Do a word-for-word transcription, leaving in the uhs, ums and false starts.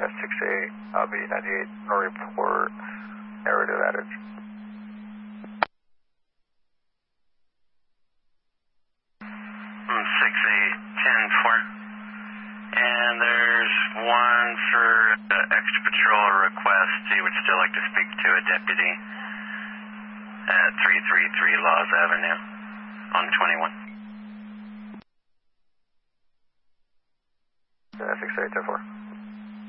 S six eight, I'll be ninety-eight, no report, narrative adage. six eight, ten four. And there's one for uh, extra patrol request. He would still like to speak to a deputy at three three three Laws Avenue on twenty-one. S six eight, ten four.